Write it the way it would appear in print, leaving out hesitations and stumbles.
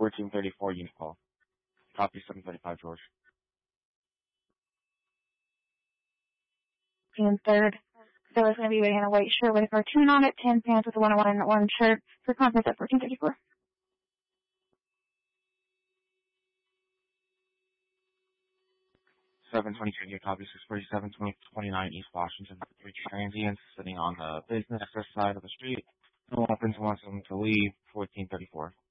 1434 unit call. Copy 735 George. June 3rd. So it's going to be waiting in a white shirt with a cartoon on it, tan pants with a 101 and an orange shirt for conference at 1434. 722, you copy 647, 29 East Washington. 3 transients sitting on the business side of the street. No opens wants them to leave. 1434.